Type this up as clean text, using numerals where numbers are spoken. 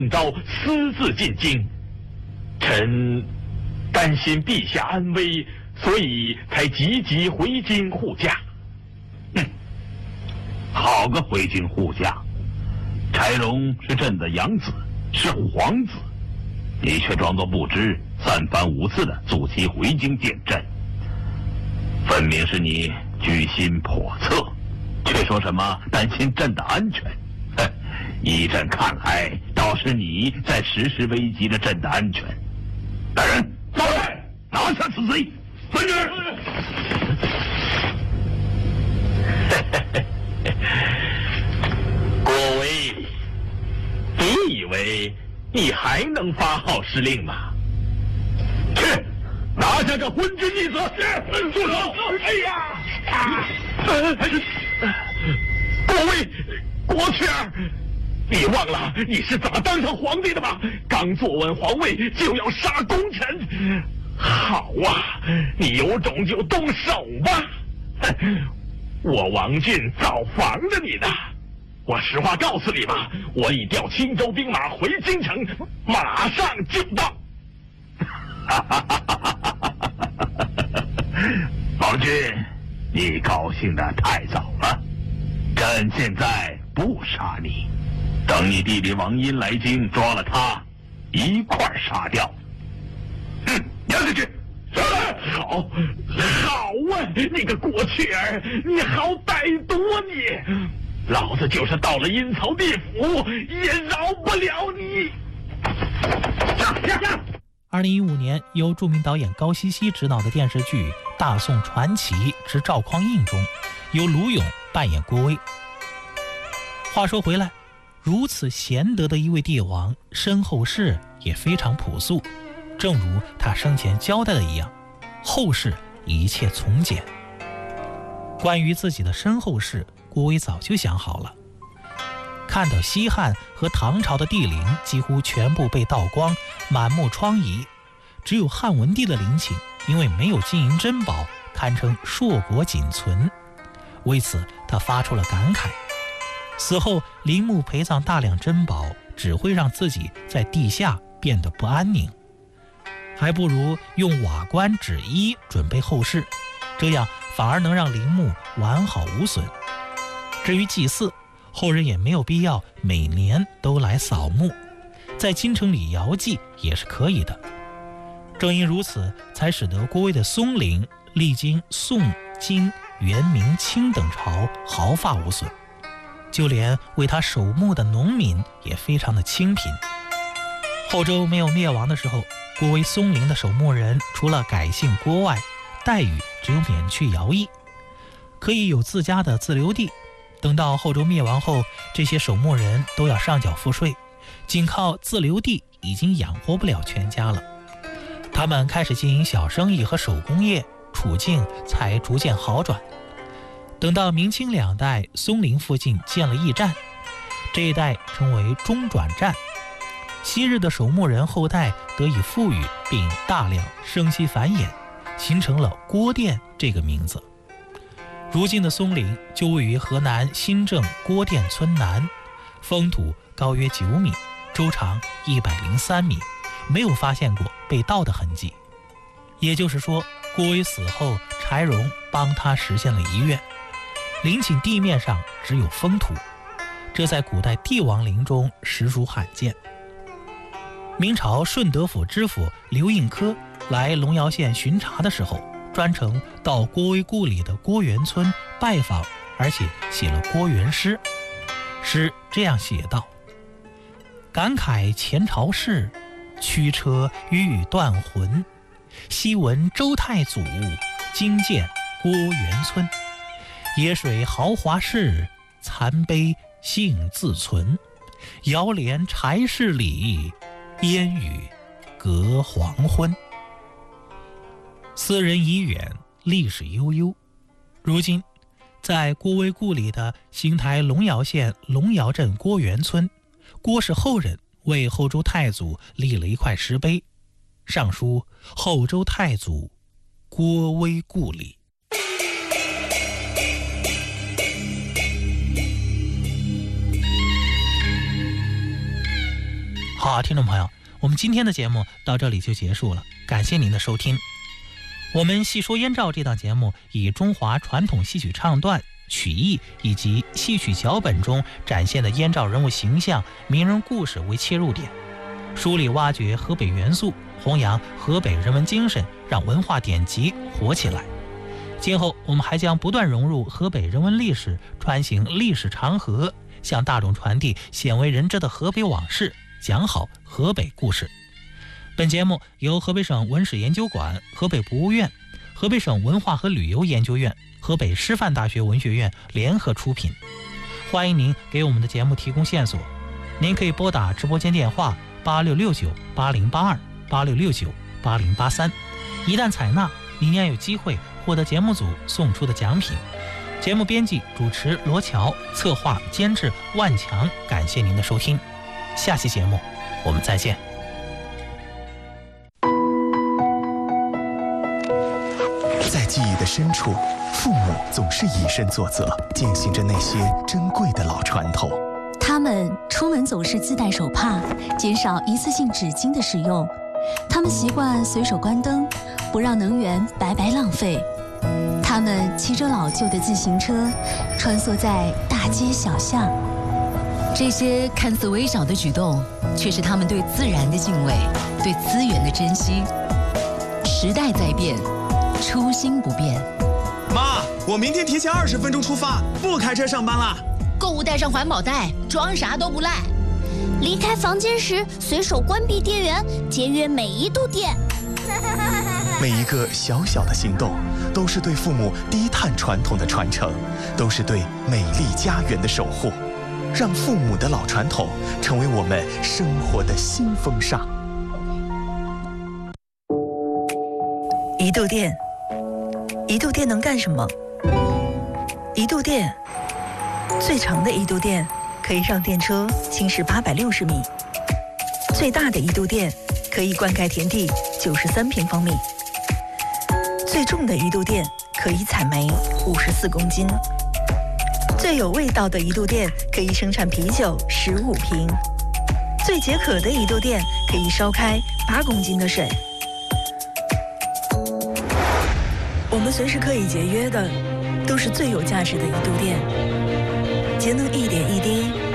召私自进京，臣担心陛下安危，所以才急急回京护驾。 好个回京护驾！柴荣是朕的养子，是皇子，你却装作不知，三番五次的阻其回京见朕，分明是你居心叵测，却说什么担心朕的安全。依朕看来，倒是你在时时危及着朕的安全。来人，到来，拿下此贼！遵旨。 郭威，你以为你还能发号施令吗？ 去，拿下这昏君逆子！住手！ 哎呀！郭威，郭雀儿，你忘了你是怎么当上皇帝的吗？刚坐稳皇位就要杀功臣，好啊，你有种就动手吧！我王俊造防着你呢。我实话告诉你吧，我已调青州兵马回京城，马上就到。 王俊，你高兴得太早了。朕现在不杀你，等你弟弟王殷来京，抓了他，一块儿杀掉。押下去。 好啊，你个郭雀儿，你好歹毒啊你！老子就是到了阴曹地府，也饶不了你！ 下！2015年，由著名导演高希希执导的电视剧《大宋传奇之赵匡胤》中，由卢勇扮演郭威。话说回来，如此贤德的一位帝王，身后事也非常朴素，正如他生前交代的一样，后事一切从简。关于自己的身后事，郭威早就想好了。看到西汉和唐朝的帝陵几乎全部被盗光，满目疮痍，只有汉文帝的陵寝因为没有金银珍宝，堪称硕果仅存。为此他发出了感慨，死后陵墓陪葬大量珍宝，只会让自己在地下变得不安宁，还不如用瓦棺纸衣准备后事，这样反而能让陵墓完好无损。至于祭祀，后人也没有必要每年都来扫墓，在京城里遥祭也是可以的。正因如此，才使得郭威的松陵历经宋、金、元、明、清等朝毫发无损，就连为他守墓的农民也非常的清贫。后周没有灭亡的时候，郭威松陵的守墓人除了改姓郭外，待遇只有免去徭役，可以有自家的自留地。等到后周灭亡后，这些守墓人都要上缴赋税，仅靠自留地已经养活不了全家了。他们开始经营小生意和手工业，处境才逐渐好转。等到明清两代，松陵附近建了驿站，这一带称为中转站，昔日的守墓人后代得以富裕，并大量生息繁衍，形成了郭店这个名字。如今的松陵就位于河南新郑郭店村南，封土高约9米，周长103米，没有发现过被盗的痕迹。也就是说，郭威死后，柴荣帮他实现了遗愿，陵寝地面上只有封土，这在古代帝王陵中实属罕见。明朝顺德府知府刘应科来龙窑县巡查的时候，专程到郭威故里的郭园村拜访，而且写了郭园诗。诗这样写道：感慨前朝事，驱车欲断魂。昔闻周太祖，今见郭园村。野水豪华事，残碑幸自存。遥怜柴室里，烟雨隔黄昏。斯人已远，历史悠悠。如今在郭威故里的邢台龙窑县龙窑镇郭园村，郭氏后人为后周太祖立了一块石碑，上书后周太祖郭威故里。 好，听众朋友，我们今天的节目到这里就结束了，感谢您的收听。我们细说燕赵这档节目以中华传统戏曲唱段、曲艺以及戏曲脚本中展现的燕赵人物形象、名人故事为切入点，梳理挖掘河北元素，弘扬河北人文精神，让文化典籍活起来。今后我们还将不断融入河北人文历史，穿行历史长河，向大众传递鲜为人知的河北往事，讲好河北故事。本节目由河北省文史研究馆、河北博物院、河北省文化和旅游研究院、河北师范大学文学院联合出品。欢迎您给我们的节目提供线索，您可以拨打直播间电话86698082 86698083，一旦采纳，您将有机会获得节目组送出的奖品。节目编辑主持罗乔，策划监制万强，感谢您的收听，下期节目我们再见。 在记忆的深处，父母总是以身作则，践行着那些珍贵的老传统。 他们出门总是自带手帕，减少一次性纸巾的使用。他们习惯随手关灯，不让能源白白浪费。他们骑着老旧的自行车，穿梭在大街小巷。 这些看似微小的举动，却是他们对自然的敬畏，对资源的珍惜。时代在变，初心不变。 妈，我明天提前20分钟出发，不开车上班了。 购物带上环保袋，装啥都不赖。 离开房间时随手关闭电源，节约每一度电。 每一个小小的行动，都是对父母低碳传统的传承，都是对美丽家园的守护。让父母的老传统成为我们生活的新风尚。 一度电，一度电能干什么？一度电，最长的一度电可以让电车行驶860米，最大的一度电可以灌溉田地93平方米，最重的一度电可以采煤54公斤，最有味道的一度电可以生产啤酒15瓶，最解渴的一度电可以烧开8公斤的水。我们随时可以节约的，都是最有价值的一度电。节能一点一滴，